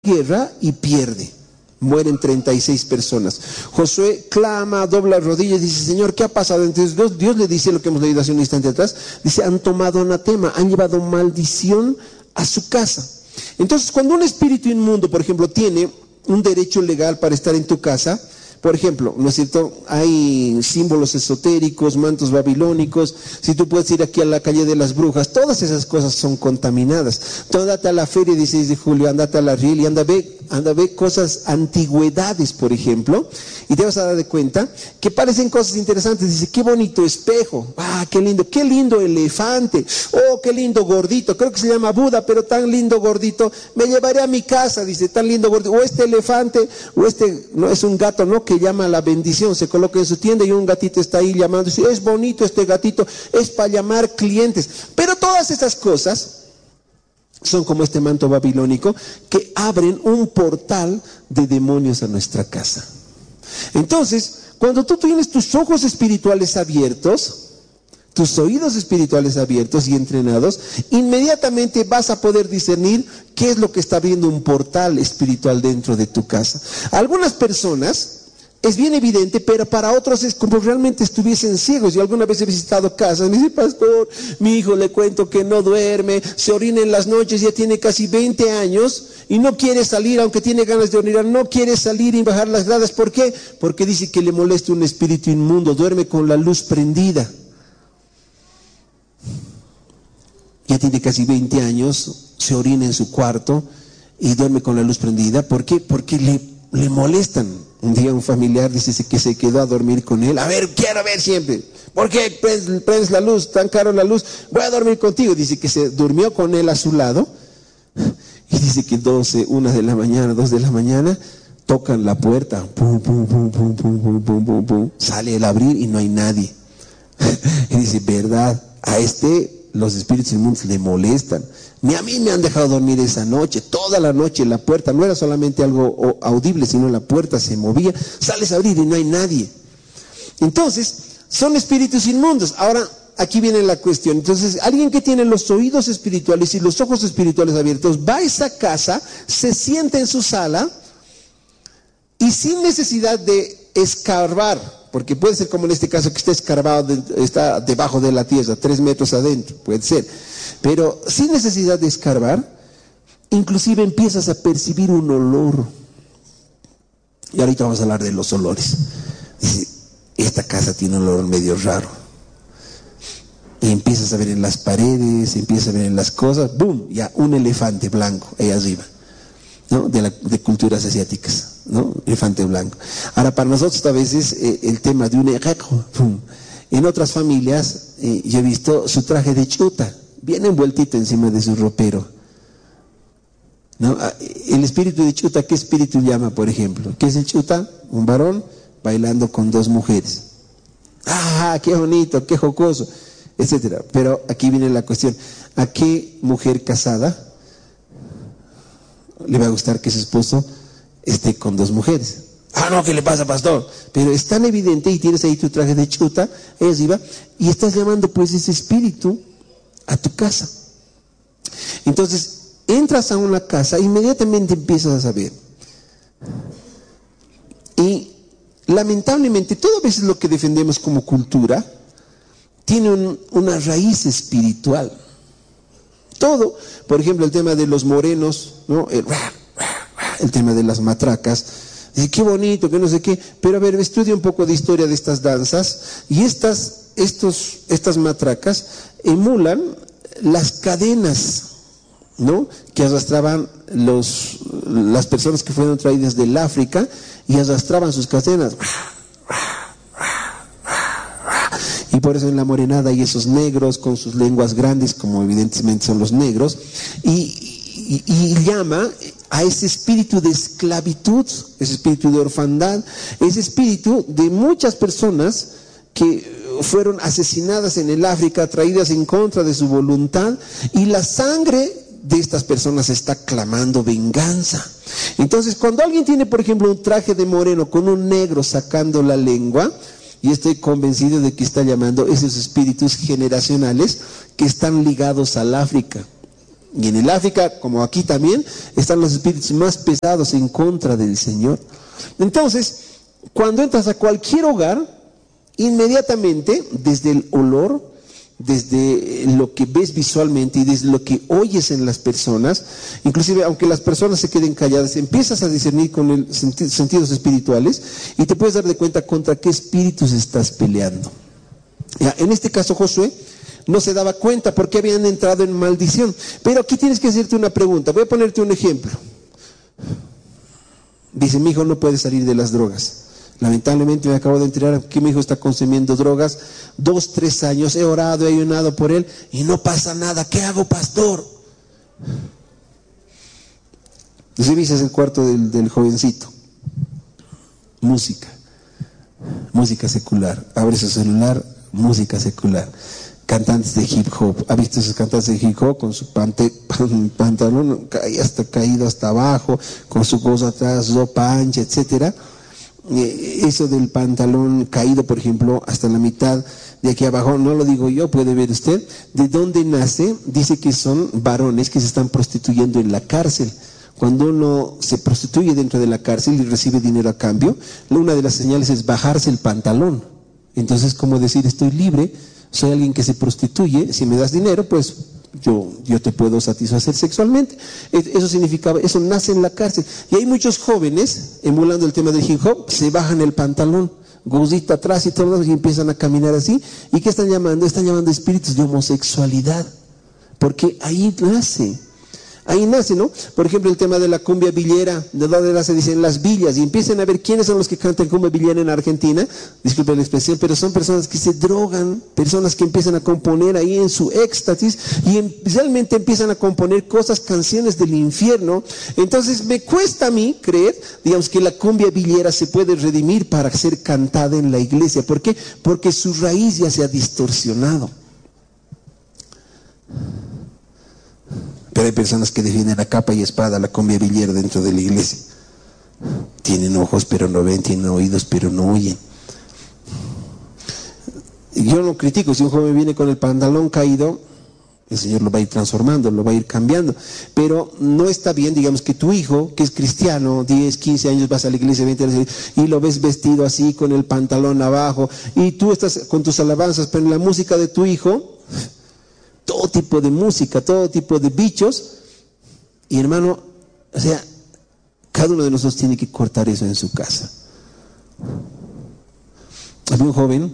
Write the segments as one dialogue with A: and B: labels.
A: guerra y pierde. Mueren 36 personas. Josué clama, dobla rodillas y dice: Señor, ¿qué ha pasado? Entonces Dios le dice lo que hemos leído hace un instante atrás. Dice: han tomado anatema, han llevado maldición a su casa. Entonces, cuando un espíritu inmundo, por ejemplo, tiene un derecho legal para estar en tu casa, por ejemplo, ¿no es cierto? Hay símbolos esotéricos, mantos babilónicos. Si tú puedes ir aquí a la calle de las brujas, todas esas cosas son contaminadas. Tú andate a la feria 16 de julio, andate a la Riel y anda a ver cosas, antigüedades, por ejemplo, y te vas a dar de cuenta que parecen cosas interesantes. Dice: qué bonito espejo, qué lindo elefante, qué lindo gordito, creo que se llama Buda, pero tan lindo gordito, me llevaré a mi casa, dice, tan lindo gordito, o este elefante, o este, no es un gato, ¿no?, que llama la bendición, se coloca en su tienda y un gatito está ahí llamando, dice: es bonito este gatito, es para llamar clientes. Pero todas esas cosas son como este manto babilónico que abren un portal de demonios a nuestra casa. Entonces, cuando tú tienes tus ojos espirituales abiertos, tus oídos espirituales abiertos y entrenados, inmediatamente vas a poder discernir qué es lo que está abriendo un portal espiritual dentro de tu casa. Algunas personas es bien evidente, pero para otros es como realmente estuviesen ciegos. Yo alguna vez he visitado casas, me dice: pastor, mi hijo, le cuento que no duerme, se orina en las noches, ya tiene casi 20 años y no quiere salir, aunque tiene ganas de orinar, no quiere salir y bajar las gradas. ¿Por qué? Porque dice que le molesta un espíritu inmundo, duerme con la luz prendida. Ya tiene casi 20 años, se orina en su cuarto y duerme con la luz prendida. ¿Por qué? Porque le molestan. Un día un familiar dice que se quedó a dormir con él. A ver, quiero ver siempre. ¿Por qué prendes la luz? Tan caro la luz. Voy a dormir contigo. Dice que se durmió con él a su lado. Y dice que 12, 1 de la mañana, 2 de la mañana, tocan la puerta. Pum, pum, pum, pum, pum, pum, pum, pum, pum. Sale el abrir y no hay nadie. Y dice: verdad, a los espíritus inmundos le molestan. Ni a mí me han dejado dormir esa noche, toda la noche la puerta, no era solamente algo audible, sino la puerta se movía, sales a abrir y no hay nadie. Entonces, son espíritus inmundos. Ahora, aquí viene la cuestión. Entonces, alguien que tiene los oídos espirituales y los ojos espirituales abiertos, va a esa casa, se sienta en su sala y sin necesidad de escarbar, porque puede ser como en este caso que esté escarbado, está debajo de la tierra, 3 metros adentro, puede ser. Pero sin necesidad de escarbar, inclusive empiezas a percibir un olor. Y ahorita vamos a hablar de los olores. Dice: esta casa tiene un olor medio raro. Y empiezas a ver en las paredes, empiezas a ver en las cosas, ¡boom! Ya un elefante blanco ahí arriba, ¿no? De culturas asiáticas, ¿no? Elefante blanco. Ahora, para nosotros a veces el tema de un ejeco, en otras familias yo he visto su traje de chuta, bien envueltito encima de su ropero, ¿no? El espíritu de chuta, ¿qué espíritu llama, por ejemplo? ¿Qué es el chuta? Un varón bailando con 2 mujeres. ¡Ah, qué bonito, qué jocoso!, etcétera. Pero aquí viene la cuestión: ¿a qué mujer casada le va a gustar que su esposo esté con 2 mujeres? No, ¿qué le pasa, pastor? Pero es tan evidente, y tienes ahí tu traje de chuta, ahí arriba, y estás llamando pues ese espíritu a tu casa. Entonces, entras a una casa, inmediatamente empiezas a saber. Y lamentablemente, todo a veces lo que defendemos como cultura tiene una raíz espiritual. Todo, por ejemplo, el tema de los morenos, ¿no? El tema de las matracas. Dice: qué bonito, que no sé qué. Pero a ver, estudia un poco de historia de estas danzas. Y estas matracas emulan las cadenas, ¿no?, que arrastraban las personas que fueron traídas del África, y arrastraban sus cadenas. Y por eso en la morenada hay esos negros con sus lenguas grandes, como evidentemente son los negros, y llama a ese espíritu de esclavitud, ese espíritu de orfandad, ese espíritu de muchas personas que fueron asesinadas en el África, traídas en contra de su voluntad, y la sangre de estas personas está clamando venganza. Entonces, cuando alguien tiene, por ejemplo, un traje de moreno con un negro sacando la lengua, y estoy convencido de que está llamando esos espíritus generacionales que están ligados al África. Y en el África, como aquí también, están los espíritus más pesados en contra del Señor. Entonces, cuando entras a cualquier hogar, inmediatamente, desde el olor, desde lo que ves visualmente y desde lo que oyes en las personas, inclusive aunque las personas se queden calladas, empiezas a discernir con el sentidos espirituales y te puedes dar de cuenta contra qué espíritus estás peleando. Ya, en este caso Josué no se daba cuenta porque habían entrado en maldición. Pero aquí tienes que hacerte una pregunta. Voy a ponerte un ejemplo. Dice, mi hijo no puede salir de las drogas. Lamentablemente me acabo de enterar que mi hijo está consumiendo drogas 2, 3 años. He orado, he ayunado por él y no pasa nada. ¿Qué hago, pastor? Revisas el cuarto del jovencito. Música secular. Abre su celular, música secular. Cantantes de hip hop. ¿Ha visto esos cantantes de hip hop con su pantalón caído hasta abajo, con su cosa atrás, ropa ancha, etcétera? Eso del pantalón caído, por ejemplo, hasta la mitad de aquí abajo, no lo digo yo, puede ver usted. ¿De dónde nace? Dice que son varones que se están prostituyendo en la cárcel. Cuando uno se prostituye dentro de la cárcel y recibe dinero a cambio, una de las señales es bajarse el pantalón. Entonces, como decir, estoy libre, soy alguien que se prostituye, si me das dinero, pues yo te puedo satisfacer sexualmente. Eso significaba, eso nace en la cárcel. Y hay muchos jóvenes, emulando el tema del hip hop, se bajan el pantalón, gozita atrás y todo, y empiezan a caminar así. ¿Y qué están llamando? Están llamando espíritus de homosexualidad, porque ahí nace, ¿no? Por ejemplo, el tema de la cumbia villera, de donde nace, dicen las villas, y empiecen a ver quiénes son los que cantan cumbia villera en Argentina, disculpen la expresión, pero son personas que se drogan, personas que empiezan a componer ahí en su éxtasis, y realmente empiezan a componer canciones del infierno. Entonces me cuesta a mí creer, digamos, que la cumbia villera se puede redimir para ser cantada en la iglesia. ¿Por qué? Porque su raíz ya se ha distorsionado. Pero hay personas que defienden a capa y espada la cumbia villera dentro de la iglesia. Tienen ojos pero no ven, tienen oídos pero no oyen. Yo no critico, si un joven viene con el pantalón caído, el Señor lo va a ir transformando, lo va a ir cambiando. Pero no está bien, digamos, que tu hijo, que es cristiano, 10, 15 años, vas a la iglesia, 20 años, y lo ves vestido así, con el pantalón abajo, y tú estás con tus alabanzas, pero en la música de tu hijo, todo tipo de música, todo tipo de bichos. Y hermano, o sea, cada uno de nosotros tiene que cortar eso en su casa. Había un joven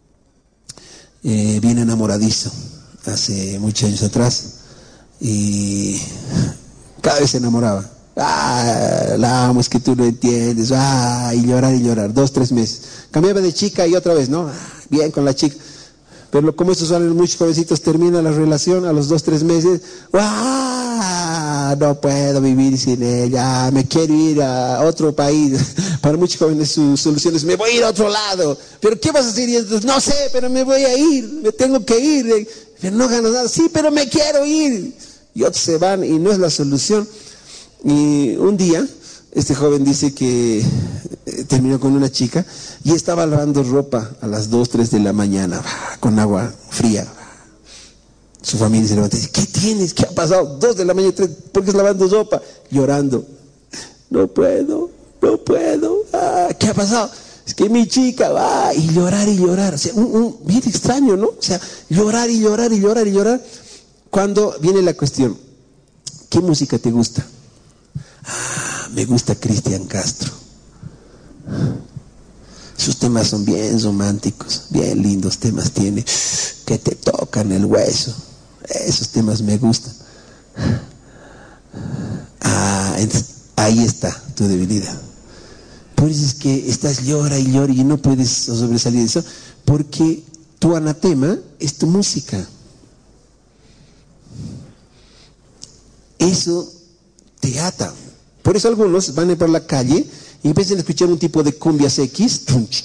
A: bien enamoradizo hace muchos años atrás, y cada vez se enamoraba. La amo, es que tú no entiendes. Y llorar, 2, 3 meses. Cambiaba de chica y otra vez, ¿no? Bien con la chica. Pero como estos salen muchos jovencitos, termina la relación a los 2, 3 meses. No puedo vivir sin ella, me quiero ir a otro país. Para muchos jóvenes su solución es, me voy a ir a otro lado. ¿Pero qué vas a hacer? Y entonces, no sé, pero me voy a ir, me tengo que ir. Pero no ganas nada. Sí, pero me quiero ir. Y otros se van y no es la solución. Y un día, este joven dice que terminó con una chica y estaba lavando ropa a las 2, 3 de la mañana con agua fría. Su familia se levanta y dice, ¿qué tienes? ¿Qué ha pasado? 2 de la mañana, 3, ¿por qué estás lavando ropa? Llorando. No puedo. ¿Qué ha pasado? Es que mi chica va y llorar. O sea, bien extraño, ¿no? O sea, llorar. Cuando viene la cuestión, ¿qué música te gusta? Me gusta Cristian Castro. Sus temas son bien románticos, bien lindos temas tiene, que te tocan el hueso. Esos temas me gustan. Ahí está tu debilidad. Por eso es que estás llora y no puedes sobresalir de eso, porque tu anatema es tu música. Eso te ata. Por eso algunos van a ir por la calle y empiezan a escuchar un tipo de cumbias X,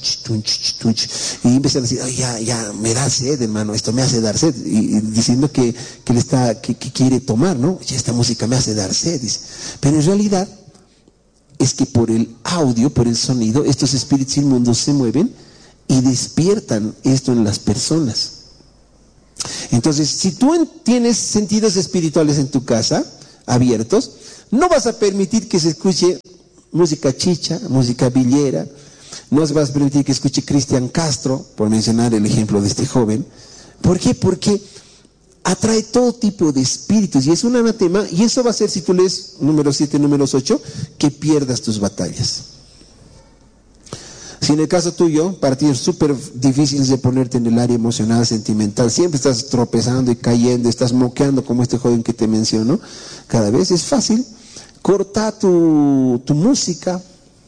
A: y empiezan a decir, ya, me da sed, hermano, esto me hace dar sed, y diciendo que quiere tomar, ¿no? Ya esta música me hace dar sed, dice. Pero en realidad es que por el audio, por el sonido, estos espíritus inmundos se mueven y despiertan esto en las personas. Entonces, si tú tienes sentidos espirituales en tu casa, abiertos, no vas a permitir que se escuche música chicha, música villera, no vas a permitir que escuche Cristian Castro, por mencionar el ejemplo de este joven. ¿Por qué? Porque atrae todo tipo de espíritus y es un anatema, y eso va a hacer, si tú lees números 7, números 8, que pierdas tus batallas. Si en el caso tuyo, para ti es súper difícil de ponerte en el área emocional, sentimental, siempre estás tropezando y cayendo, estás moqueando como este joven que te menciono, cada vez es fácil, corta tu música,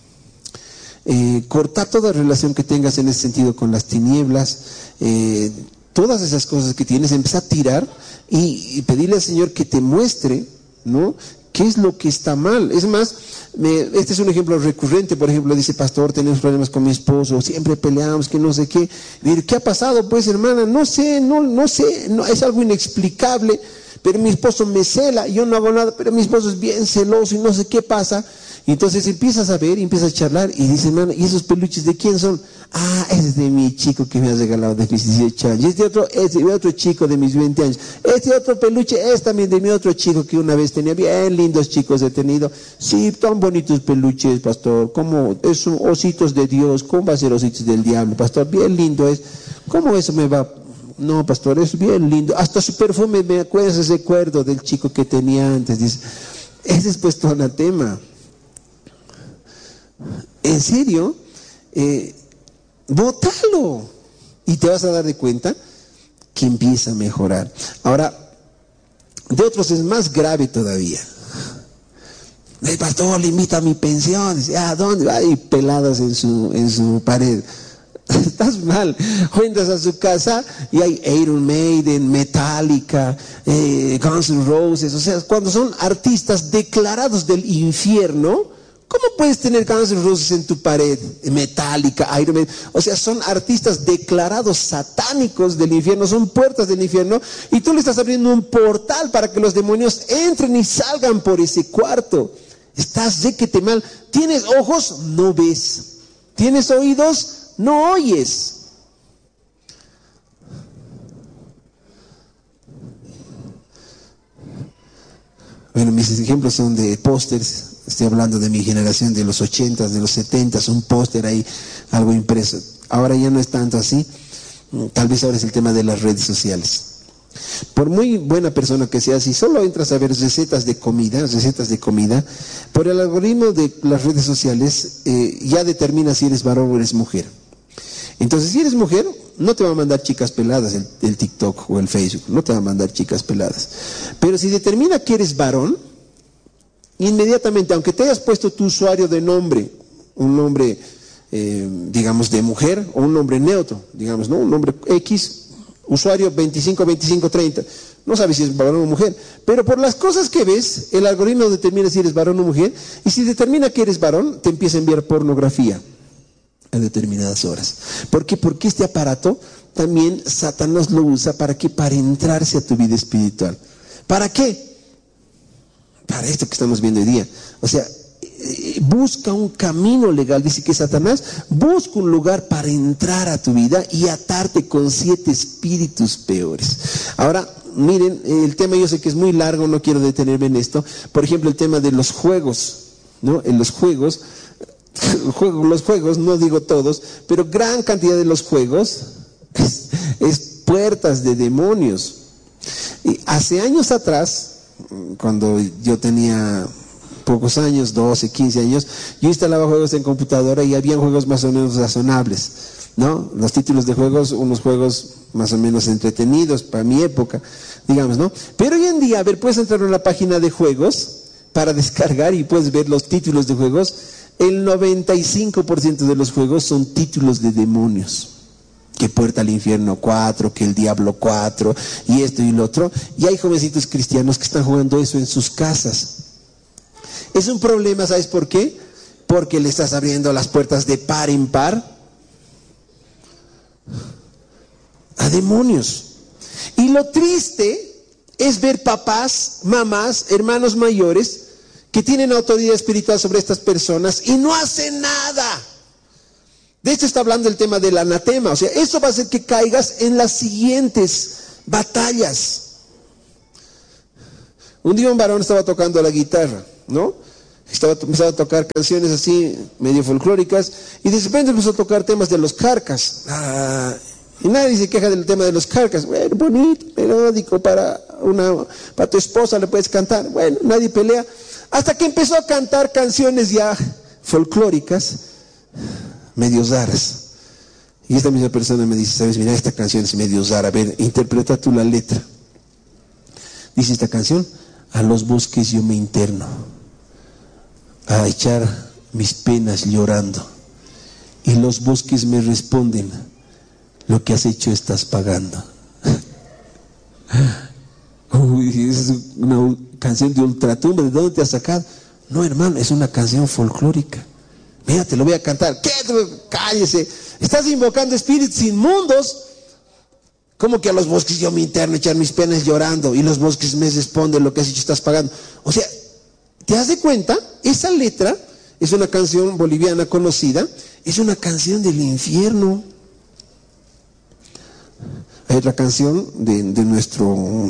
A: corta toda relación que tengas en ese sentido con las tinieblas, todas esas cosas que tienes, empieza a tirar y pedirle al Señor que te muestre, ¿no?, qué es lo que está mal. Es más, este es un ejemplo recurrente. Por ejemplo, dice: pastor, tenemos problemas con mi esposo, siempre peleamos, que no sé qué. ¿Qué ha pasado, pues, hermana? No sé, es algo inexplicable, pero mi esposo me cela, yo no hago nada, pero mi esposo es bien celoso y no sé qué pasa. Y entonces empiezas a ver, empiezas a charlar y dices: hermana, ¿y esos peluches de quién son? Ah, ese es de mi chico que me ha regalado de mis 18 años. Este otro chico de mis 20 años. Este otro peluche es también de mi otro chico que una vez tenía. Bien lindos chicos he tenido. Sí, tan bonitos peluches, pastor. ¿Cómo? Son ositos de Dios. ¿Cómo va a ser ositos del diablo, pastor? Bien lindo es. ¿Cómo eso me va? No, pastor, es bien lindo. Hasta su perfume, me acuerdas, ese recuerdo del chico que tenía antes. Dice, ese es pues tu anatema. ¿En serio? Bótalo y te vas a dar de cuenta que empieza a mejorar. Ahora, de otros es más grave todavía. El pastor limita mi pensión. Dice: ¿a dónde? Hay peladas en su pared. Estás mal. O entras a su casa y hay Iron Maiden, Metallica, Guns N' Roses. O sea, cuando son artistas declarados del infierno, ¿cómo puedes tener Guns N' Roses en tu pared? Metallica, Iron Maiden. O sea, son artistas declarados satánicos del infierno, son puertas del infierno, y tú le estás abriendo un portal para que los demonios entren y salgan por ese cuarto. Estás requete mal. ¿Tienes ojos? No ves. ¿Tienes oídos? No oyes. Bueno, mis ejemplos son de pósters. Estoy hablando de mi generación de los 80s, de los 70s, un póster ahí, algo impreso. Ahora ya no es tanto así. Tal vez ahora es el tema de las redes sociales. Por muy buena persona que seas, si solo entras a ver recetas de comida, por el algoritmo de las redes sociales ya determina si eres varón o eres mujer. Entonces, si eres mujer, no te va a mandar chicas peladas el TikTok o el Facebook, no te va a mandar chicas peladas. Pero si determina que eres varón, inmediatamente, aunque te hayas puesto tu usuario de nombre, un nombre, digamos, de mujer, o un nombre neutro, digamos, ¿no? Un nombre X, usuario 252530, no sabes si es varón o mujer, pero por las cosas que ves, el algoritmo determina si eres varón o mujer, y si determina que eres varón, te empieza a enviar pornografía a determinadas horas. ¿Por qué? Porque este aparato también Satanás lo usa para entrarse a tu vida espiritual. ¿Para qué? Para esto que estamos viendo hoy día. O sea, busca un camino legal. Dice que Satanás busca un lugar para entrar a tu vida y atarte con 7 espíritus peores. Ahora, miren, el tema yo sé que es muy largo, no quiero detenerme en esto. Por ejemplo, el tema de los juegos, ¿no? En los juegos, no digo todos, pero gran cantidad de los juegos es puertas de demonios. Y hace años atrás, cuando yo tenía pocos años, 12, 15 años, yo instalaba juegos en computadora y había juegos más o menos razonables, ¿no? Los títulos de juegos, unos juegos más o menos entretenidos para mi época, digamos, ¿no? Pero hoy en día, a ver, puedes entrar en la página de juegos para descargar y puedes ver los títulos de juegos. El 95% de los juegos son títulos de demonios. Que Puerta al Infierno 4, que el Diablo 4, y esto y lo otro. Y hay jovencitos cristianos que están jugando eso en sus casas. Es un problema, ¿sabes por qué? Porque le estás abriendo las puertas de par en par a demonios. Y lo triste es ver papás, mamás, hermanos mayores que tienen autoridad espiritual sobre estas personas y no hacen nada. De esto está hablando el tema del anatema. O sea, eso va a hacer que caigas en las siguientes batallas. Un día un varón estaba tocando la guitarra, ¿no? Empezaba a tocar canciones así, medio folclóricas, y de repente empezó a tocar temas de los Carcas. Y nadie se queja del tema de los Carcas. Bueno, bonito, melódico, para tu esposa le puedes cantar. Bueno, nadie pelea. Hasta que empezó a cantar canciones ya folclóricas, medio raras. Y esta misma persona me dice, sabes, mira, esta canción es medio rara, a ver, interpreta tú la letra. Dice esta canción: a los bosques yo me interno, a echar mis penas llorando, y los bosques me responden: lo que has hecho estás pagando. Uy, es una canción de ultratumba. ¿De dónde te has sacado? No, hermano, es una canción folclórica. Mira, te lo voy a cantar. ¿Qué? Cállese. Estás invocando espíritus inmundos. ¿Cómo que a los bosques yo me interno, echar mis penas llorando, y los bosques me responden: lo que has hecho estás pagando? O sea, ¿te das de cuenta? Esa letra es una canción boliviana conocida, es una canción del infierno. Hay otra canción de nuestro,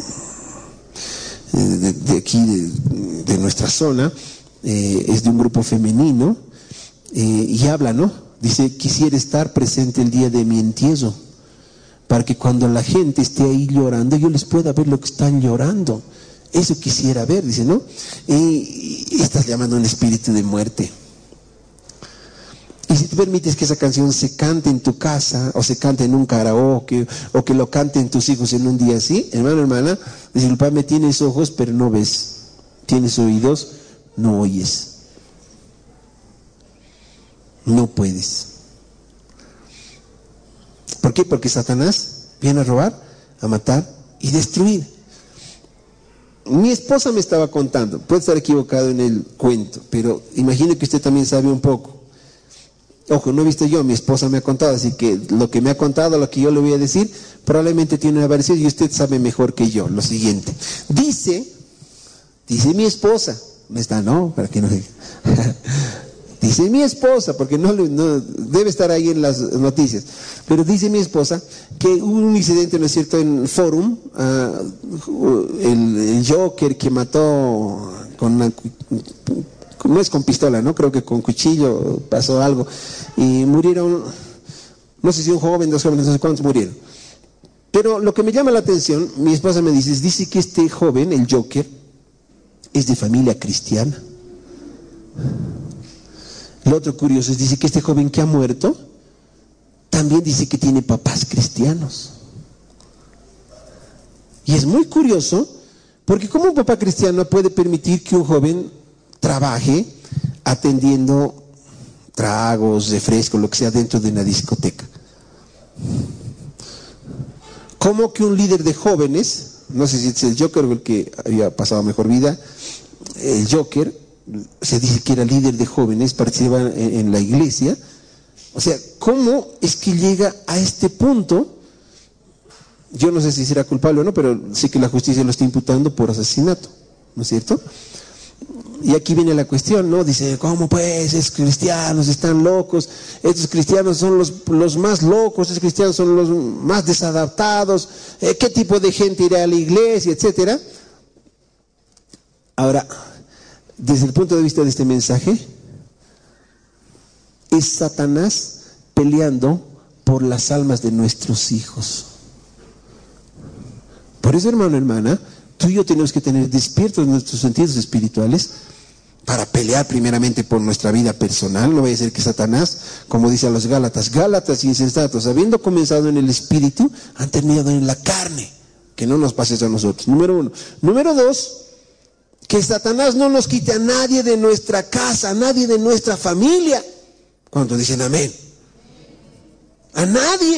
A: de aquí, de nuestra zona, es de un grupo femenino, y habla, ¿no? Dice: quisiera estar presente el día de mi entierro, para que cuando la gente esté ahí llorando, yo les pueda ver lo que están llorando. Eso quisiera ver, dice, ¿no? Y estás llamando a un espíritu de muerte. Y si tú permites que esa canción se cante en tu casa, o se cante en un karaoke, o que lo canten tus hijos en un día así, hermano, hermana, disculpame, tienes ojos pero no ves, tienes oídos, no oyes, no puedes. ¿Por qué? Porque Satanás viene a robar, a matar y destruir. Mi esposa me estaba contando, puede estar equivocado en el cuento, pero imagino que usted también sabe un poco. Ojo, no he visto yo, mi esposa me ha contado, así que lo que me ha contado, lo que yo le voy a decir, probablemente tiene una variación y usted sabe mejor que yo. Lo siguiente, dice mi esposa, para que no dice mi esposa, porque no debe estar ahí en las noticias, pero dice mi esposa que hubo un incidente, ¿no es cierto?, en Forum, el Joker que mató no es con pistola, ¿no? Creo que con cuchillo pasó algo. Y murieron, no sé si un joven, 2 jóvenes, no sé cuántos murieron. Pero lo que me llama la atención, mi esposa me dice que este joven, el Joker, es de familia cristiana. Lo otro curioso es, dice que este joven que ha muerto, también dice que tiene papás cristianos. Y es muy curioso, porque ¿cómo un papá cristiano puede permitir que un joven trabaje atendiendo tragos, refrescos, lo que sea, dentro de una discoteca? ¿Cómo que un líder de jóvenes, no sé si es el Joker o el que había pasado mejor vida, el Joker, se dice que era líder de jóvenes, participaba en la iglesia? O sea, ¿cómo es que llega a este punto? Yo no sé si será culpable o no, pero sí que la justicia lo está imputando por asesinato, ¿no es cierto? Y aquí viene la cuestión, ¿no? Dice, ¿cómo pues? Esos cristianos están locos, estos cristianos son los más locos, estos cristianos son los más desadaptados, ¿qué tipo de gente irá a la iglesia, etcétera? Ahora, desde el punto de vista de este mensaje, es Satanás peleando por las almas de nuestros hijos. Por eso, hermano, hermana, tú y yo tenemos que tener despiertos nuestros sentidos espirituales para pelear primeramente por nuestra vida personal. No vaya a ser que Satanás, como dice a los Gálatas insensatos, habiendo comenzado en el espíritu, han terminado en la carne. Que no nos pase eso a nosotros, número 1. Número 2, que Satanás no nos quite a nadie de nuestra casa, a nadie de nuestra familia. ¿Cuántos dicen amén? A nadie.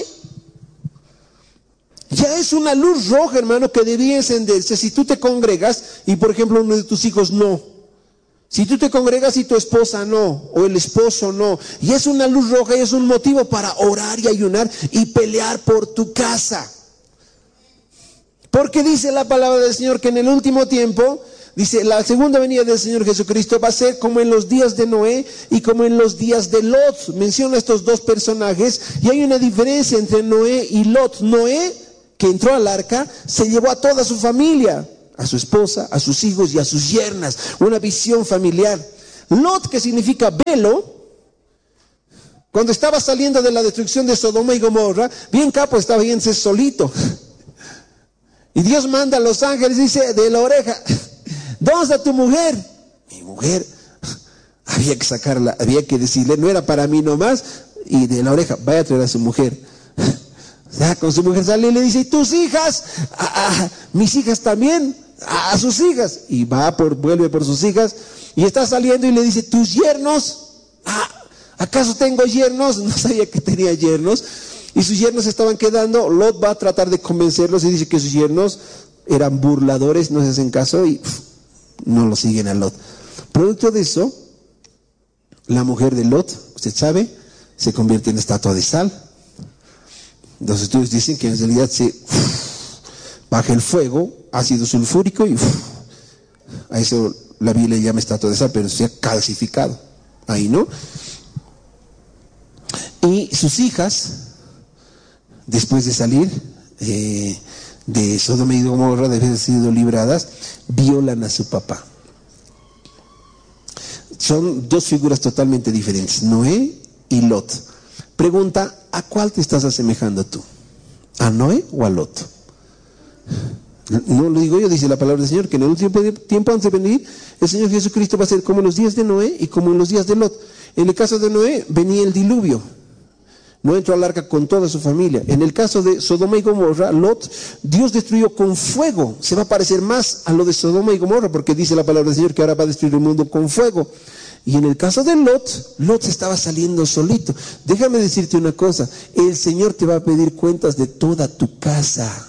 A: Ya es una luz roja, hermano, que debería encenderse si tú te congregas y, por ejemplo, uno de tus hijos no. Si tú te congregas y tu esposa no, o el esposo no, y es una luz roja y es un motivo para orar y ayunar y pelear por tu casa. Porque dice la palabra del Señor que en el último tiempo, dice, la segunda venida del Señor Jesucristo va a ser como en los días de Noé y como en los días de Lot. Menciona estos dos personajes y hay una diferencia entre Noé y Lot. Noé que entró al arca, se llevó a toda su familia, a su esposa, a sus hijos y a sus yernas. Una visión familiar. Lot, que significa velo, cuando estaba saliendo de la destrucción de Sodoma y Gomorra, bien capo estaba yéndose solito. Y Dios manda a los ángeles y dice, de la oreja, ¿dónde está tu mujer? Mi mujer, había que sacarla, había que decirle, no era para mí nomás, y de la oreja, vaya a traer a su mujer. O sea, con su mujer sale y le dice, ¿y tus hijas? Mis hijas también, a sus hijas. Y vuelve por sus hijas, y está saliendo y le dice, ¿tus yernos? ¿Acaso tengo yernos? No sabía que tenía yernos. Y sus yernos se estaban quedando. Lot va a tratar de convencerlos y dice que sus yernos eran burladores, no se hacen caso y no lo siguen a Lot. Producto de eso, la mujer de Lot, usted sabe, se convierte en estatua de sal. Los estudios dicen que en realidad se baja el fuego, ácido sulfúrico y a eso la Biblia le llama estatua de sal, pero se ha calcificado. Ahí, ¿no? Y sus hijas, después de salir de Sodoma y Gomorra, de haber sido libradas, violan a su papá. Son dos figuras totalmente diferentes, Noé y Lot. Pregunta, ¿a cuál te estás asemejando tú? ¿A Noé o a Lot? No lo digo yo, dice la palabra del Señor, que en el último tiempo antes de venir, el Señor Jesucristo va a ser como en los días de Noé y como en los días de Lot. En el caso de Noé, venía el diluvio. No entró al arca con toda su familia. En el caso de Sodoma y Gomorra, Lot, Dios destruyó con fuego. Se va a parecer más a lo de Sodoma y Gomorra, porque dice la palabra del Señor que ahora va a destruir el mundo con fuego. Y en el caso de Lot se estaba saliendo solito. Déjame decirte una cosa, el Señor te va a pedir cuentas de toda tu casa.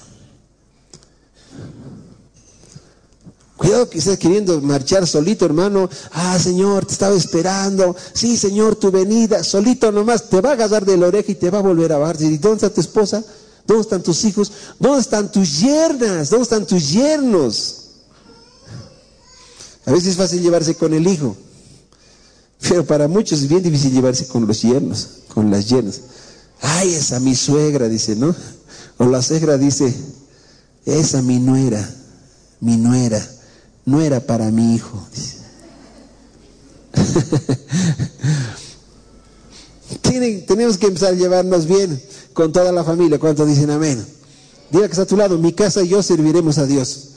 A: Cuidado que estés queriendo marchar solito, hermano. Señor, te estaba esperando. Sí, Señor, tu venida. Solito nomás, te va a agarrar de la oreja y te va a volver a bajar. ¿Y dónde está tu esposa? ¿Dónde están tus hijos? ¿Dónde están tus yernas? ¿Dónde están tus yernos? A veces es fácil llevarse con el hijo, pero para muchos es bien difícil llevarse con los yernos, con las yernas. Ay, esa mi suegra, dice, ¿no? O la suegra dice, esa mi nuera, no era para mi hijo. Tenemos que empezar a llevarnos bien con toda la familia. ¿Cuántos dicen amén? Diga que está a tu lado, mi casa y yo serviremos a Dios.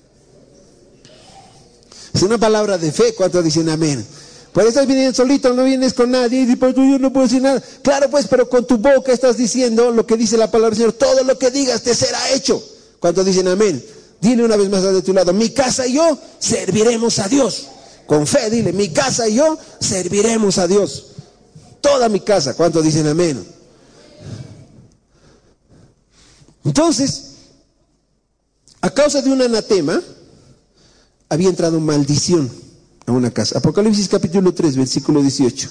A: Es una palabra de fe. ¿Cuántos dicen amén? Pues estás viniendo solito, no vienes con nadie, y pues yo no puedo decir nada. Claro, pues, pero con tu boca estás diciendo lo que dice la palabra del Señor. Todo lo que digas te será hecho. ¿Cuántos dicen amén? Dile una vez más de tu lado, mi casa y yo serviremos a Dios. Con fe, dile, mi casa y yo serviremos a Dios. Toda mi casa. ¿Cuántos dicen amén? Entonces, a causa de un anatema, había entrado maldición a una casa. Apocalipsis capítulo 3, versículo 18.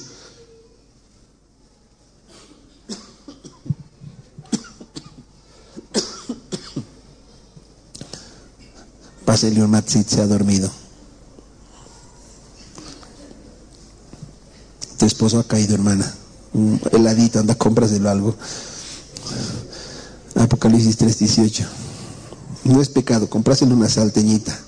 A: Pase, Leon Matsit se ha dormido. Tu esposo ha caído, hermana. Un heladito, anda, cómpraselo algo. Apocalipsis 3, 18. No es pecado, compráselo una salteñita.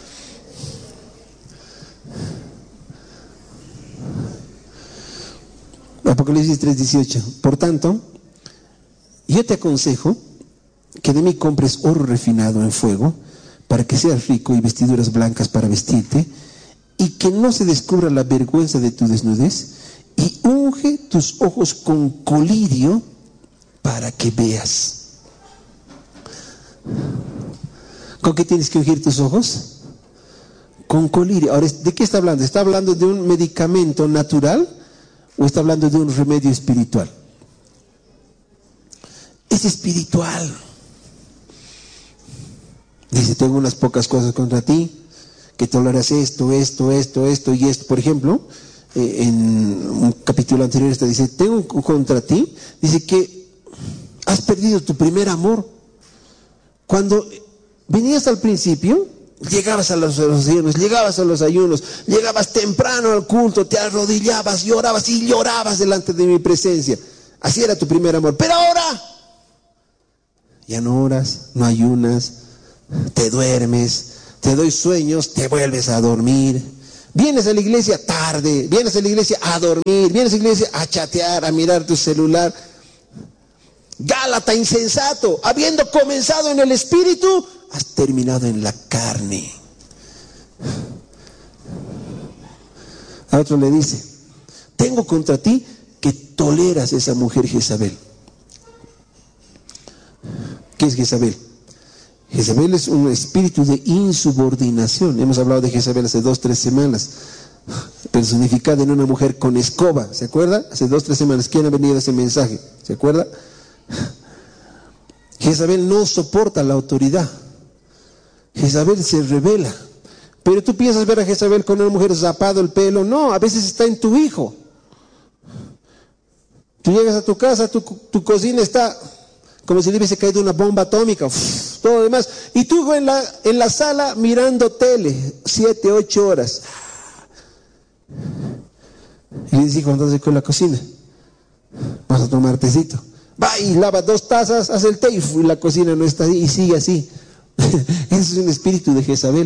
A: Apocalipsis 3, 18. Por tanto, yo te aconsejo que de mí compres oro refinado en fuego, para que seas rico, y vestiduras blancas para vestirte, y que no se descubra la vergüenza de tu desnudez, y unge tus ojos con colirio para que veas. ¿Con qué tienes que ungir tus ojos? Con colirio. Ahora, ¿de qué está hablando? ¿Está hablando de un medicamento natural o está hablando de un remedio espiritual? Es espiritual. Dice, tengo unas pocas cosas contra ti, que toleras esto y esto. Por ejemplo, en un capítulo anterior dice, tengo contra ti, dice que has perdido tu primer amor. Cuando venías al principio, llegabas a los ayunos, llegabas a los ayunos, llegabas temprano al culto, te arrodillabas, llorabas y llorabas delante de mi presencia. Así era tu primer amor. Pero ahora Ya no oras, no ayunas, te duermes, te doy sueños, te vuelves a dormir. Vienes a la iglesia tarde, vienes a la iglesia a dormir, vienes a la iglesia a chatear, a mirar tu celular. Gálata, insensato, habiendo comenzado en el espíritu, has terminado en la carne. A otro le dice: tengo contra ti que toleras a esa mujer Jezabel. ¿Qué es Jezabel? Jezabel es un espíritu de insubordinación. Hemos hablado de Jezabel hace 2-3 semanas, personificada en una mujer con escoba. ¿Se acuerda? Hace 2-3 semanas. ¿Quién ha venido a ese mensaje? ¿Se acuerda? Jezabel no soporta la autoridad. Jezabel se rebela. Pero tú piensas ver a Jezabel con una mujer zapado el pelo. No, a veces está en tu hijo. Tú llegas a tu casa, tu cocina está como si le hubiese caído una bomba atómica, todo lo demás. Y tú en la sala mirando tele, 7-8 horas. Y le dices: cuando estás con la cocina, vas a tomar tecito. Va y lava 2 tazas, hace el té y la cocina no está ahí y sigue así. Ese es un espíritu de Jezabel.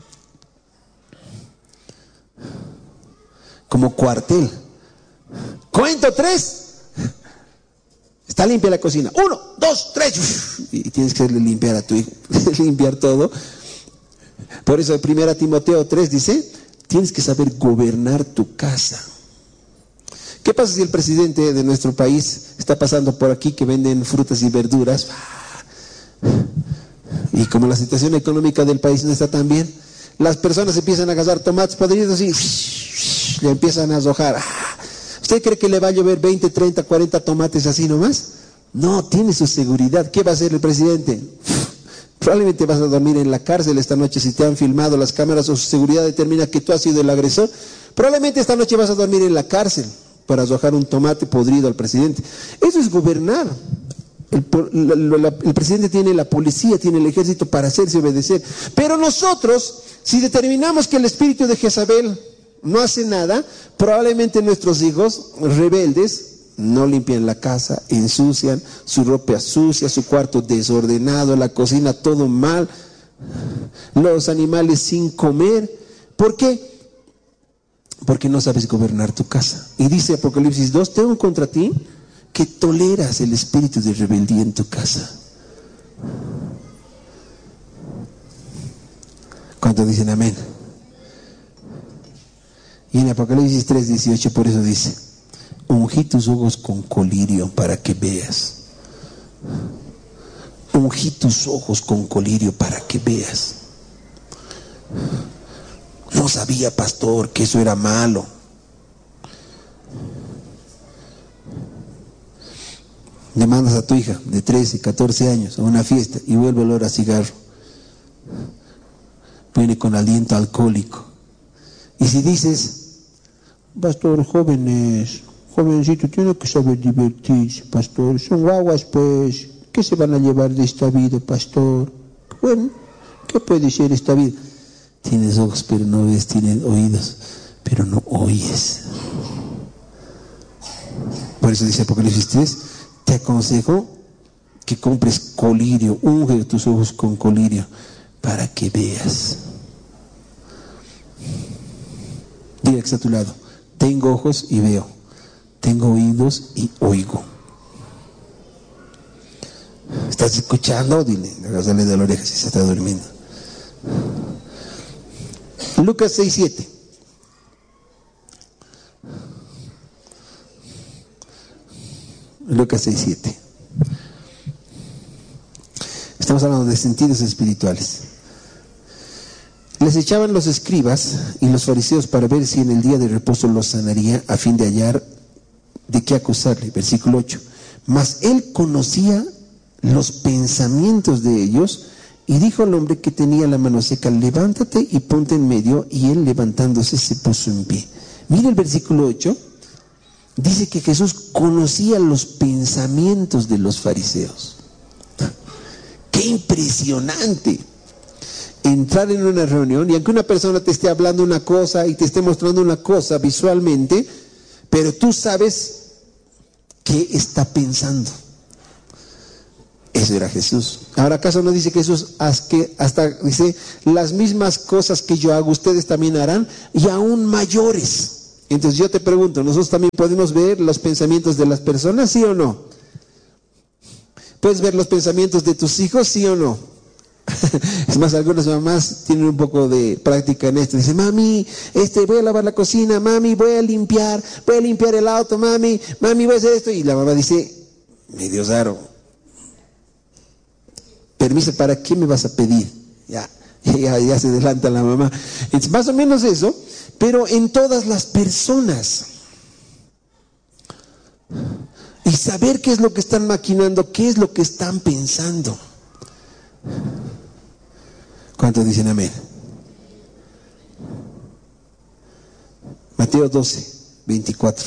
A: Como cuartel. Cuento 3. Está limpia la cocina. 1, 2, 3. Y tienes que limpiar a tu hijo. Limpiar todo. Por eso en 1 Timoteo 3 dice: tienes que saber gobernar tu casa. ¿Qué pasa si el presidente de nuestro país está pasando por aquí que venden frutas y verduras? Y como la situación económica del país no está tan bien, las personas empiezan a cazar tomates podridos y le empiezan a arrojar. ¿Usted cree que le va a llover 20, 30, 40 tomates así nomás? No, tiene su seguridad. ¿Qué va a hacer el presidente? Probablemente vas a dormir en la cárcel esta noche si te han filmado las cámaras o su seguridad determina que tú has sido el agresor. Probablemente esta noche vas a dormir en la cárcel para arrojar un tomate podrido al presidente. Eso es gobernar. El presidente tiene la policía, tiene el ejército para hacerse obedecer. Pero nosotros, si determinamos que el espíritu de Jezabel no hace nada, probablemente nuestros hijos rebeldes no limpian la casa, ensucian, su ropa sucia, su cuarto desordenado, la cocina todo mal, los animales sin comer. ¿Por qué? Porque no sabes gobernar tu casa. Y dice Apocalipsis 2: tengo contra ti que toleras el espíritu de rebeldía en tu casa. ¿Cuántos dicen amén? Y en Apocalipsis 3:18 por eso dice: ungí tus ojos con colirio para que veas. Ungí tus ojos con colirio para que veas. No sabía, pastor, que eso era malo. Le mandas a tu hija de 13, 14 años a una fiesta y vuelve olor a cigarro. Viene con aliento alcohólico. Y si dices: pastor, jovencito, tiene que saber divertirse, pastor. Son guaguas, pues. ¿Qué se van a llevar de esta vida, pastor? Bueno, ¿qué puede ser esta vida? Tienes ojos, pero no ves. Tienes oídos, pero no oyes. Por eso dice Apocalipsis 3: te aconsejo que compres colirio, unge tus ojos con colirio para que veas. Diga que está a tu lado: tengo ojos y veo, tengo oídos y oigo. ¿Estás escuchando? Dile, agárrale de la oreja si se está durmiendo. Lucas 6:7. Lucas 6:7. Estamos hablando de sentidos espirituales. Les echaban los escribas y los fariseos para ver si en el día de reposo los sanaría, a fin de hallar de qué acusarle. Versículo 8. Mas él conocía los pensamientos de ellos y dijo al hombre que tenía la mano seca: levántate y ponte en medio. Y él, levantándose, se puso en pie. Mira el versículo 8. Dice que Jesús conocía los pensamientos de los fariseos. ¡Qué impresionante! Entrar en una reunión y aunque una persona te esté hablando una cosa y te esté mostrando una cosa visualmente, pero tú sabes qué está pensando. Eso era Jesús. Ahora, ¿acaso no dice Jesús hasta dice, las mismas cosas que yo hago, ustedes también harán, y aún mayores? Entonces yo te pregunto, ¿nosotros también podemos ver los pensamientos de las personas, sí o no? ¿Puedes ver los pensamientos de tus hijos, sí o no? Es más, algunas mamás tienen un poco de práctica en esto. Dicen, mami, voy a lavar la cocina, mami, voy a limpiar el auto, mami, voy a hacer esto. Y la mamá dice, medio raro, permiso, ¿para qué me vas a pedir? Ya se adelanta la mamá. Es más o menos eso, pero en todas las personas. Y saber qué es lo que están maquinando, qué es lo que están pensando. ¿Cuántos dicen amén? Mateo 12, 24.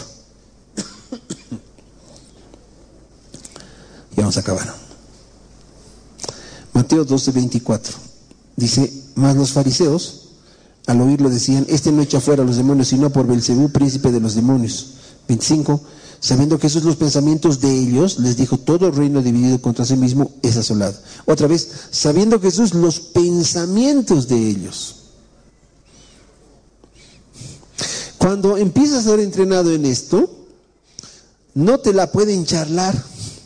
A: Y vamos a acabar. Mateo 12, 24. Dice, mas los fariseos, al oírlo decían, no echa fuera a los demonios, sino por Belcebú, príncipe de los demonios. 25. Sabiendo que esos los pensamientos de ellos, les dijo, todo reino dividido contra sí mismo es asolado. Otra vez, sabiendo Jesús los pensamientos de ellos. Cuando empiezas a ser entrenado en esto, no te la pueden charlar.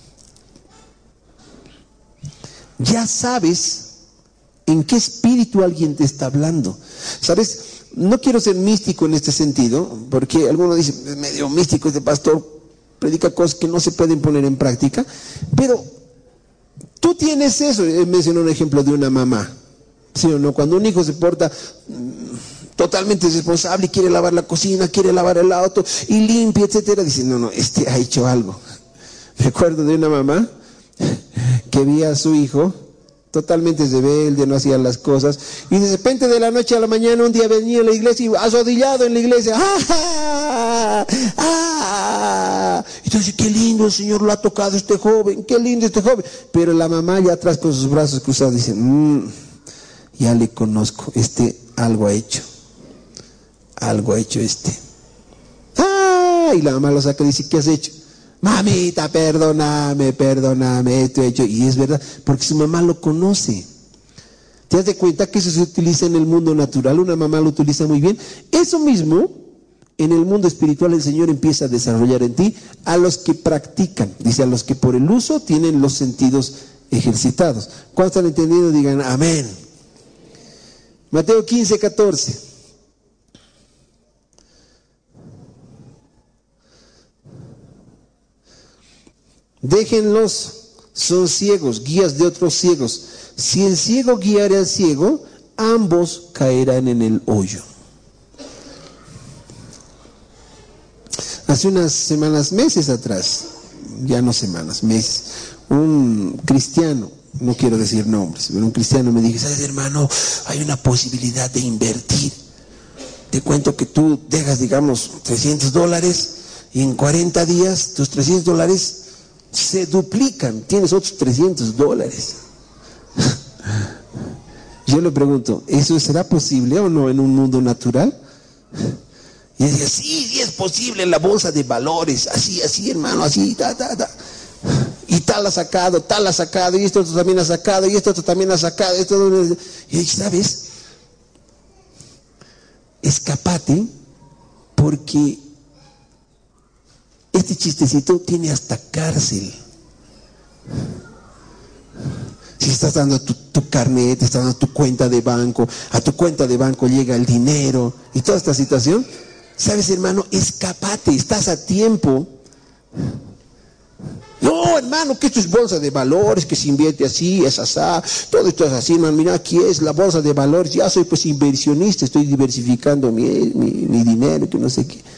A: Ya sabes en qué espíritu alguien te está hablando. ¿Sabes? No quiero ser místico en este sentido, porque algunos dicen, es medio místico este pastor, predica cosas que no se pueden poner en práctica, pero tú tienes eso. Mencioné un ejemplo de una mamá, ¿sí o no? Cuando un hijo se porta totalmente irresponsable y quiere lavar la cocina, quiere lavar el auto y limpia, etcétera, dice, no, ha hecho algo. Me acuerdo de una mamá que veía a su hijo totalmente rebelde, no hacía las cosas, y de repente de la noche a la mañana un día venía a la iglesia y arrodillado en la iglesia, entonces qué lindo, el Señor lo ha tocado este joven, qué lindo este joven, pero la mamá ya atrás con sus brazos cruzados dice, ya le conozco, algo ha hecho y la mamá lo saca y dice, ¿qué has hecho? Mamita, perdóname, esto he hecho. Y es verdad, porque su mamá lo conoce. ¿Te das de cuenta que eso se utiliza en el mundo natural? Una mamá lo utiliza muy bien. Eso mismo, en el mundo espiritual, el Señor empieza a desarrollar en ti a los que practican. Dice, a los que por el uso tienen los sentidos ejercitados. ¿Cuántos están entendiendo? Digan amén. Mateo 15, 14. Déjenlos, son ciegos, guías de otros ciegos. Si el ciego guiare al ciego, ambos caerán en el hoyo. Hace unas semanas, meses atrás, ya no semanas, meses, un cristiano, no quiero decir nombres, pero un cristiano me dijo, ¿sabes, hermano? Hay una posibilidad de invertir. Te cuento que tú dejas, digamos, $300 y en 40 días tus $300 se duplican, tienes otros $300. Yo le pregunto, ¿eso será posible o no en un mundo natural? Y decía, sí, es posible en la bolsa de valores, así, hermano, así, y tal ha sacado, y esto otro también ha sacado, y esto otro también ha sacado, y ¿sabes? Escapate, porque este chistecito tiene hasta cárcel. Si estás dando tu carnet, estás dando tu cuenta de banco, a tu cuenta de banco llega el dinero y toda esta situación, ¿sabes, hermano? Escapate, estás a tiempo. No, hermano, que esto es bolsa de valores, que se invierte así, es asá, todo esto es así, hermano, mira, aquí es la bolsa de valores, ya soy pues inversionista, estoy diversificando mi dinero, que no sé qué.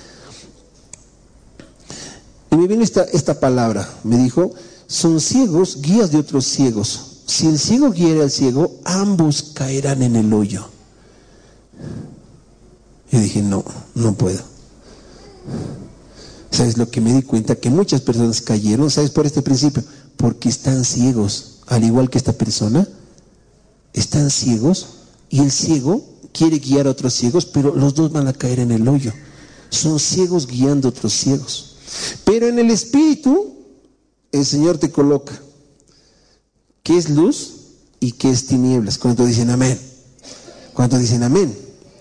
A: Y me vino esta palabra, me dijo, son ciegos, guías de otros ciegos. Si el ciego guiara al ciego, ambos caerán en el hoyo. Yo dije, no puedo. ¿Sabes lo que me di cuenta? Que muchas personas cayeron, ¿sabes? Por este principio, porque están ciegos, al igual que esta persona, están ciegos, y el ciego quiere guiar a otros ciegos, pero los dos van a caer en el hoyo. Son ciegos guiando a otros ciegos. Pero en el espíritu, el Señor te coloca qué es luz y qué es tinieblas. ¿Cuántos dicen amén? ¿Cuántos dicen amén?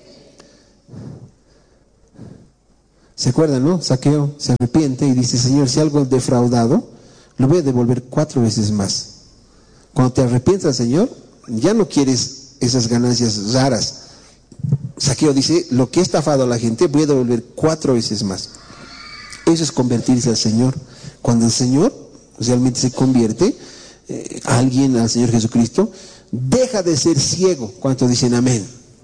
A: ¿Se acuerdan, no? Zaqueo se arrepiente y dice: Señor, si algo he defraudado, lo voy a devolver 4 veces más. Cuando te arrepientas, Señor, ya no quieres esas ganancias raras. Zaqueo dice: lo que he estafado a la gente, voy a devolver 4 veces más. Eso es convertirse al Señor. Cuando el Señor realmente se convierte, alguien al Señor Jesucristo, deja de ser ciego. ¿Cuántos dicen amén?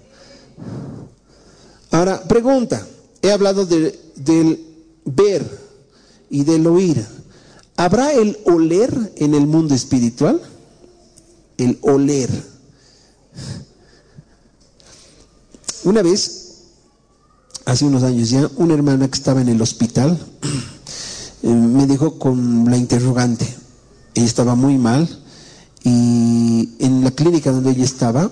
A: Ahora, pregunta. He hablado del ver y del oír. ¿Habrá el oler en el mundo espiritual? El oler. Una vez, hace unos años ya, una hermana que estaba en el hospital me dejó con la interrogante. Ella estaba muy mal y en la clínica donde ella estaba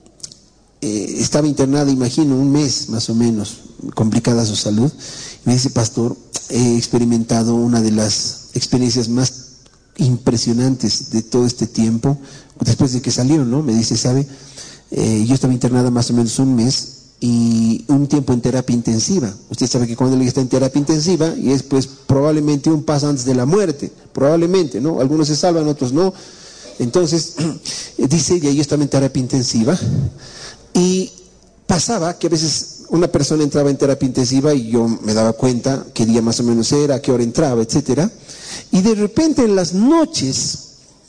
A: internada, imagino, un mes más o menos, complicada su salud. Y me dice: pastor, he experimentado una de las experiencias más impresionantes de todo este tiempo, después de que salió, ¿no? Me dice: ¿sabe? Yo estaba internada más o menos un mes y un tiempo en terapia intensiva. Usted sabe que cuando alguien está en terapia intensiva, y es pues probablemente un paso antes de la muerte, probablemente, ¿no? Algunos se salvan, otros no. Entonces, dice ella: yo estaba en terapia intensiva. Y pasaba que a veces una persona entraba en terapia intensiva y yo me daba cuenta qué día más o menos era, a qué hora entraba, etcétera. Y de repente en las noches,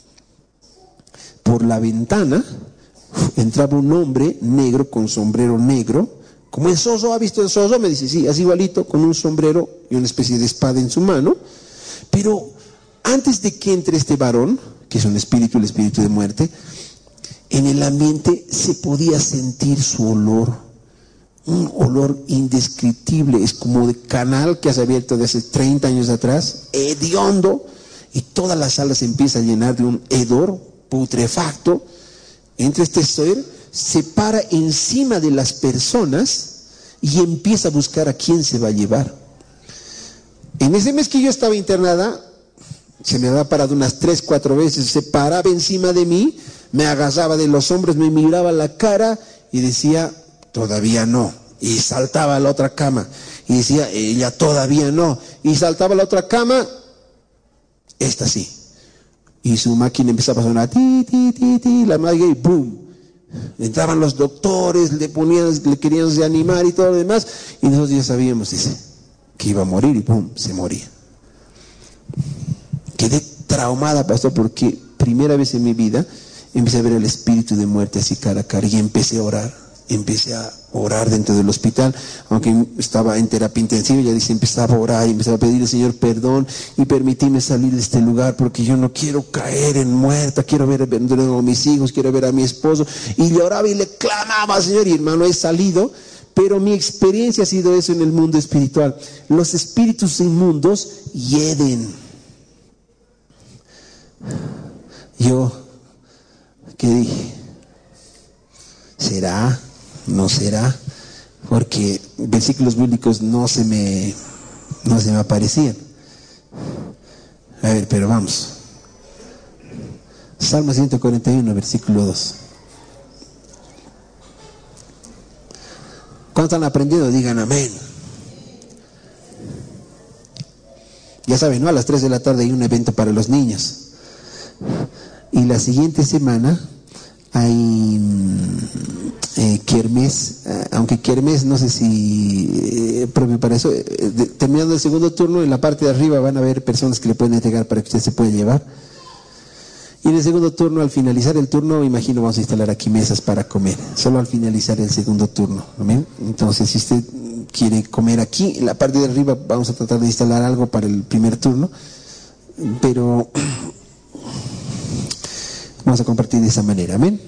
A: por la ventana, entraba un hombre negro con sombrero negro, como el Soso. ¿Ha visto el Soso? Me dice: sí, así igualito, con un sombrero y una especie de espada en su mano. Pero antes de que entre este varón, que es un espíritu, el espíritu de muerte, en el ambiente se podía sentir su olor, un olor indescriptible. Es como de canal que has abierto de hace 30 años atrás, hediondo, y toda la sala se empieza a llenar de un hedor putrefacto. Entra este ser, se para encima de las personas y empieza a buscar a quién se va a llevar. En ese mes que yo estaba internada, se me había parado unas 3, 4 veces, se paraba encima de mí, me agarraba de los hombros, me miraba la cara y decía: todavía no. Y saltaba a la otra cama y decía: ella todavía no. Y saltaba a la otra cama, esta sí. Y su máquina empezaba a sonar, ti, ti, ti, ti, la máquina, y ¡boom! Entraban los doctores, le querían reanimar y todo lo demás, y nosotros ya sabíamos, dice, que iba a morir, y ¡boom!, se moría. Quedé traumada, pastor, porque primera vez en mi vida empecé a ver el espíritu de muerte así cara a cara, y empecé a orar dentro del hospital, aunque estaba en terapia intensiva. Ya dice, empezaba a orar y empezaba a pedirle: Señor, perdón y permíteme salir de este lugar, porque yo no quiero caer en muerta, quiero ver a mis hijos, quiero ver a mi esposo. Y lloraba y le clamaba: Señor. Y hermano, he salido, pero mi experiencia ha sido eso en el mundo espiritual. Los espíritus inmundos hieden. Yo, ¿qué dije? ¿Será? ¿No será? Porque versículos bíblicos no se me aparecían. A ver, pero vamos. Salmo 141, versículo 2. ¿Cuántos han aprendido? Digan amén. Ya saben, ¿no? A las 3 de la tarde hay un evento para los niños. Y la siguiente semana hay kermés, aunque kermés no sé si propio para eso. Terminando el segundo turno, en la parte de arriba van a haber personas que le pueden entregar para que usted se pueda llevar. Y en el segundo turno, al finalizar el turno, imagino vamos a instalar aquí mesas para comer, solo al finalizar el segundo turno, ¿no? Entonces, si usted quiere comer aquí, en la parte de arriba vamos a tratar de instalar algo para el primer turno, pero vamos a compartir de esa manera, amén.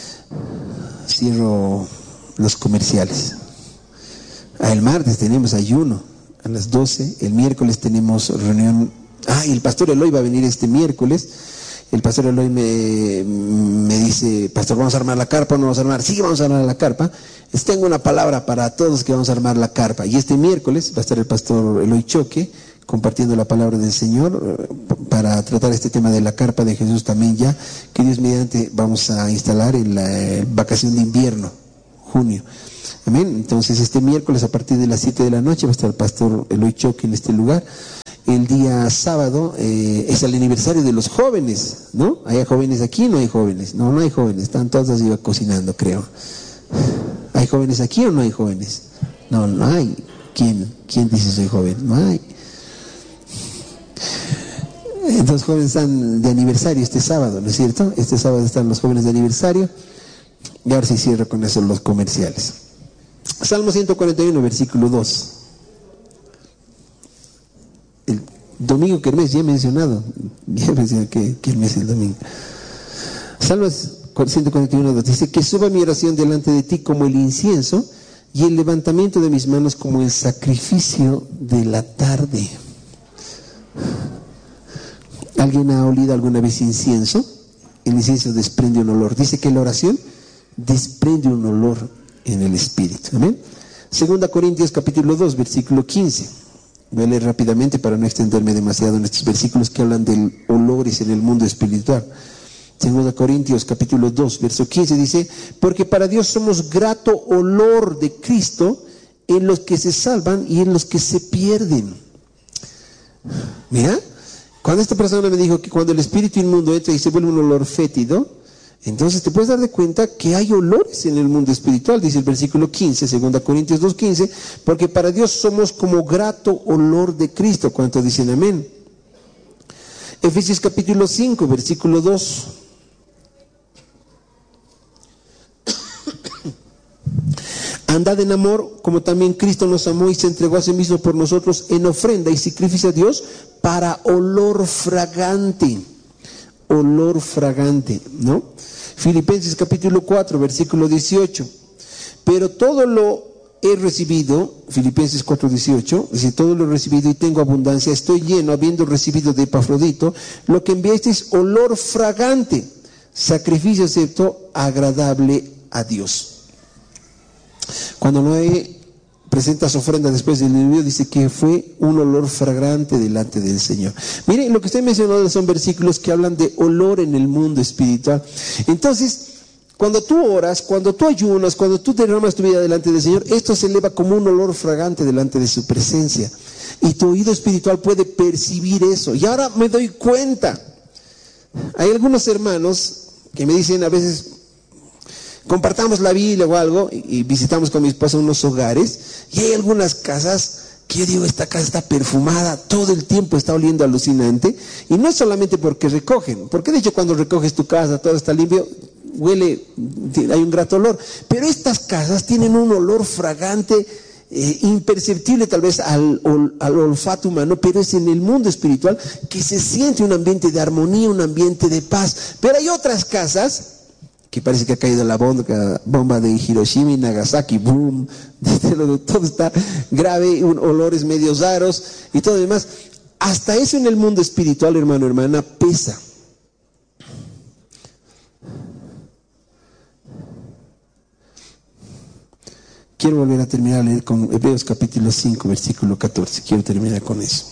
A: Cierro los comerciales. El martes tenemos ayuno a las 12, el miércoles tenemos reunión. Y el pastor Eloy va a venir este miércoles. El pastor Eloy me dice: pastor, ¿vamos a armar la carpa o no vamos a armar? Sí, vamos a armar la carpa. Tengo una palabra para todos que vamos a armar la carpa. Y este miércoles va a estar el pastor Eloy Choque compartiendo la palabra del Señor para tratar este tema de la carpa de Jesús también ya, que Dios mediante vamos a instalar en la vacación de invierno, junio. Amén. Entonces este miércoles a partir de las 7 de la noche va a estar el pastor Eloy Choque en este lugar. El día sábado es el aniversario de los jóvenes, ¿no? ¿Hay jóvenes aquí? No hay jóvenes. No hay jóvenes. Están todos así cocinando, creo. ¿Hay jóvenes aquí o no hay jóvenes? No hay. ¿Quién dice soy joven? No hay. Entonces jóvenes están de aniversario este sábado, ¿no es cierto? Este sábado están los jóvenes de aniversario. Y ahora sí cierro con eso los comerciales. Salmo 141, versículo 2. El domingo Kermés, ya he mencionado. Ya he mencionado que Kermés es el domingo. Salmo 141, 2 dice: que suba mi oración delante de ti como el incienso, y el levantamiento de mis manos como el sacrificio de la tarde. ¿Alguien ha olido alguna vez incienso? El incienso desprende un olor. Dice que la oración desprende un olor en el espíritu. Amén. 2 Corintios capítulo 2, versículo 15. Voy a leer rápidamente para no extenderme demasiado en estos versículos que hablan de olores en el mundo espiritual. 2 Corintios capítulo 2, verso 15 dice: porque para Dios somos grato olor de Cristo en los que se salvan y en los que se pierden. Mira, cuando esta persona me dijo que cuando el espíritu inmundo entra y se vuelve un olor fétido, entonces te puedes dar de cuenta que hay olores en el mundo espiritual. Dice el versículo 15, 2 Corintios 2:15, porque para Dios somos como grato olor de Cristo. ¿Cuántos dicen amén? Efesios capítulo 5, versículo 2. Andad en amor, como también Cristo nos amó y se entregó a sí mismo por nosotros en ofrenda y sacrificio a Dios para olor fragante. Olor fragante, ¿no? Filipenses capítulo 4, versículo 18. Pero todo lo he recibido, Filipenses 4, 18, dice: todo lo he recibido y tengo abundancia, estoy lleno, habiendo recibido de Epafrodito lo que enviasteis, olor fragante, sacrificio acepto, agradable a Dios. Cuando Noé presenta su ofrenda después del diluvio, dice que fue un olor fragante delante del Señor. Miren, lo que estoy mencionando son versículos que hablan de olor en el mundo espiritual. Entonces, cuando tú oras, cuando tú ayunas, cuando tú derramas tu vida delante del Señor, esto se eleva como un olor fragante delante de su presencia. Y tu oído espiritual puede percibir eso. Y ahora me doy cuenta. Hay algunos hermanos que me dicen a veces: compartamos la Biblia o algo, y visitamos con mi esposa unos hogares, y hay algunas casas que yo digo, esta casa está perfumada, todo el tiempo está oliendo alucinante, y no es solamente porque recogen, porque de hecho cuando recoges tu casa, todo está limpio, huele, hay un grato olor, pero estas casas tienen un olor fragante, imperceptible tal vez al olfato humano, pero es en el mundo espiritual que se siente un ambiente de armonía, un ambiente de paz. Pero hay otras casas que parece que ha caído la bomba de Hiroshima y Nagasaki, boom, todo está grave, olores medios raros y todo demás. Hasta eso en el mundo espiritual, hermano, hermana, pesa. Quiero volver a terminar a leer con Hebreos capítulo 5, versículo 14. Quiero terminar con eso.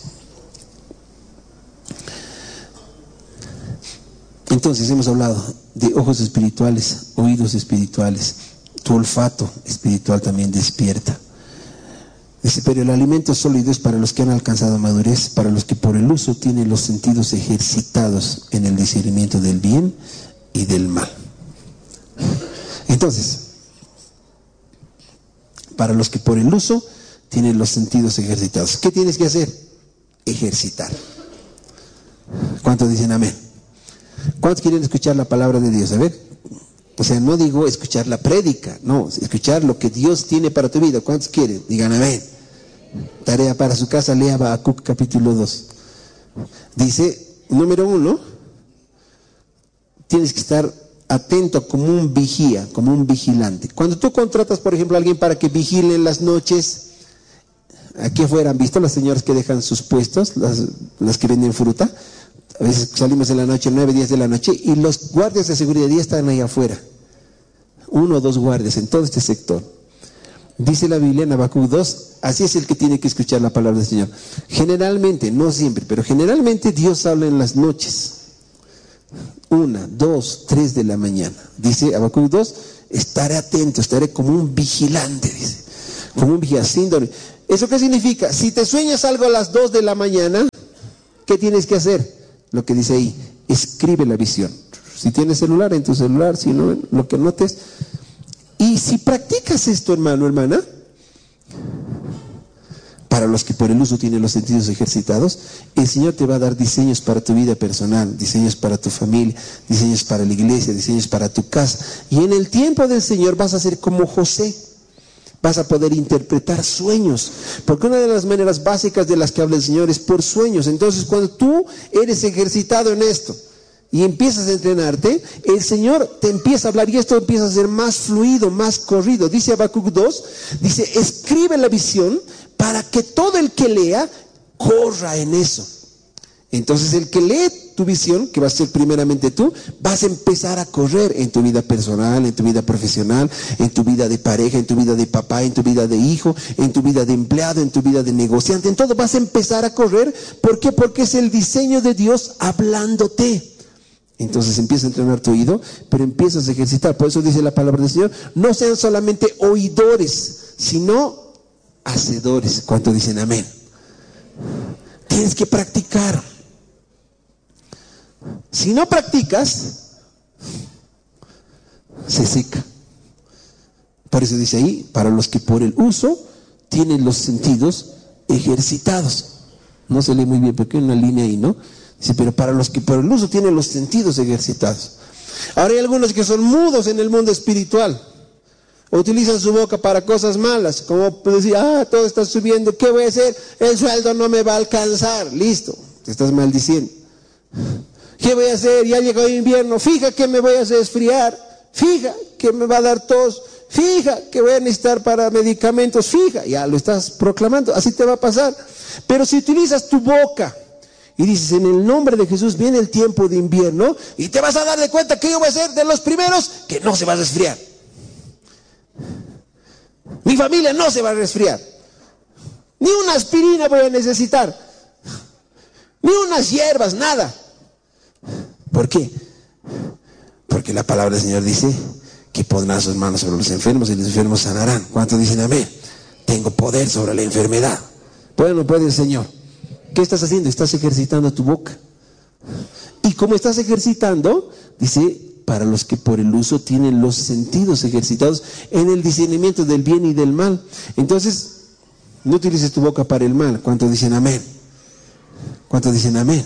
A: Entonces hemos hablado de ojos espirituales, oídos espirituales, tu olfato espiritual también despierta. Dice: pero el alimento sólido es para los que han alcanzado madurez, para los que por el uso tienen los sentidos ejercitados en el discernimiento del bien y del mal. Entonces, para los que por el uso tienen los sentidos ejercitados, ¿qué tienes que hacer? Ejercitar. ¿Cuántos dicen amén? ¿Cuántos quieren escuchar la palabra de Dios? A ver, o sea, no digo escuchar la prédica, no, escuchar lo que Dios tiene para tu vida. ¿Cuántos quieren? Digan amén. Tarea para su casa, lea Habacuc capítulo 2. Dice, número 1, tienes que estar atento como un vigía, como un vigilante. Cuando tú contratas, por ejemplo, a alguien para que vigile en las noches, aquí afuera, ¿han visto las señoras que dejan sus puestos, las que venden fruta? A veces salimos en la noche, 9, 10 de la noche, y los guardias de seguridad ya están ahí afuera. 1 o 2 guardias en todo este sector. Dice la Biblia en Habacuc 2, así es el que tiene que escuchar la palabra del Señor. Generalmente, no siempre, pero generalmente Dios habla en las noches. 1, 2, 3 de la mañana. Dice Habacuc 2, estaré atento, estaré como un vigilante, dice. Como un vigilante. ¿Eso qué significa? Si te sueñas algo a las 2 de la mañana, ¿qué tienes que hacer? Lo que dice ahí, escribe la visión. Si tienes celular, en tu celular, si no, lo que notes. Y si practicas esto, hermano, hermana, para los que por el uso tienen los sentidos ejercitados, el Señor te va a dar diseños para tu vida personal, diseños para tu familia, diseños para la iglesia, diseños para tu casa. Y en el tiempo del Señor vas a ser como José. Vas a poder interpretar sueños, porque una de las maneras básicas de las que habla el Señor es por sueños. Entonces, cuando tú eres ejercitado en esto y empiezas a entrenarte, el Señor te empieza a hablar y esto empieza a ser más fluido, más corrido. Dice Habacuc 2, dice, escribe la visión para que todo el que lea corra en eso. Entonces el que lee tu visión, que va a ser primeramente tú, vas a empezar a correr en tu vida personal, en tu vida profesional, en tu vida de pareja, en tu vida de papá, en tu vida de hijo, en tu vida de empleado, en tu vida de negociante. En todo vas a empezar a correr. ¿Por qué? Porque es el diseño de Dios hablándote. Entonces empieza a entrenar tu oído, pero empiezas a ejercitar. Por eso dice la palabra del Señor, no sean solamente oidores, sino hacedores. ¿Cuánto dicen amén? Tienes que practicar. Si no practicas, se seca. Por eso dice ahí, para los que por el uso tienen los sentidos ejercitados. No se lee muy bien porque hay una línea ahí, ¿no? Dice, pero para los que por el uso tienen los sentidos ejercitados. Ahora hay algunos que son mudos en el mundo espiritual. O utilizan su boca para cosas malas, como decir, todo está subiendo, ¿qué voy a hacer? El sueldo no me va a alcanzar. Listo, te estás maldiciendo. ¿Qué voy a hacer? Ya llegó el invierno. Fija que me voy a resfriar. Fija que me va a dar tos. Fija que voy a necesitar para medicamentos. Fija, ya lo estás proclamando. Así te va a pasar. Pero si utilizas tu boca y dices, en el nombre de Jesús viene el tiempo de invierno, y te vas a dar de cuenta que yo voy a ser de los primeros que no se va a resfriar. Mi familia no se va a resfriar. Ni una aspirina voy a necesitar. Ni unas hierbas, nada. ¿Por qué? Porque la palabra del Señor dice que pondrán sus manos sobre los enfermos y los enfermos sanarán. ¿Cuántos dicen amén? Tengo poder sobre la enfermedad. ¿Puede o no puede el Señor? ¿Qué estás haciendo? Estás ejercitando tu boca. Y como estás ejercitando, dice, para los que por el uso tienen los sentidos ejercitados en el discernimiento del bien y del mal. Entonces, no utilices tu boca para el mal. ¿Cuántos dicen amén? ¿Cuántos dicen amén?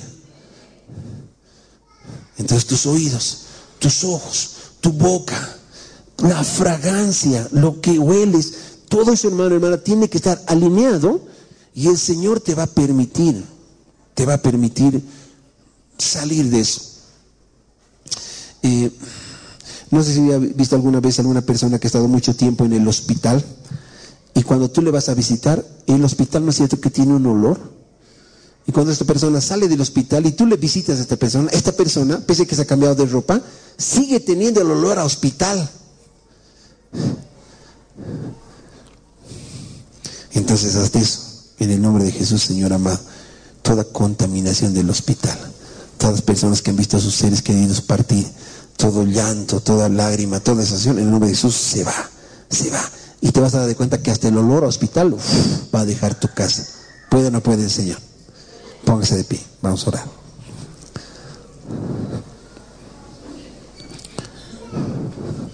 A: Entonces tus oídos, tus ojos, tu boca, la fragancia, lo que hueles, todo eso, hermano, hermana, tiene que estar alineado y el Señor te va a permitir salir de eso. No sé si has visto alguna vez alguna persona que ha estado mucho tiempo en el hospital y cuando tú le vas a visitar, el hospital, ¿no es cierto que tiene un olor? Y cuando esta persona sale del hospital y tú le visitas a esta persona, pese a que se ha cambiado de ropa, sigue teniendo el olor a hospital. Entonces haz eso, en el nombre de Jesús, Señor amado. Toda contaminación del hospital, todas las personas que han visto a sus seres queridos partir, todo llanto, toda lágrima, toda esa acción, en el nombre de Jesús se va. Y te vas a dar de cuenta que hasta el olor a hospital va a dejar tu casa. ¿Puede o no puede el Señor? Póngase de pie, vamos a orar.